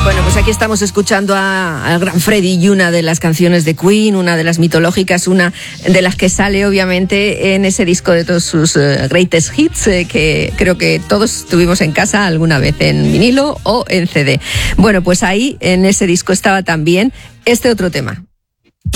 Bueno, pues aquí estamos escuchando al gran Freddie y una de las canciones de Queen, una de las mitológicas, una de las que sale obviamente en ese disco de todos sus greatest hits, que creo que todos tuvimos en casa alguna vez en vinilo o en CD. Bueno, pues ahí en ese disco estaba también este otro tema.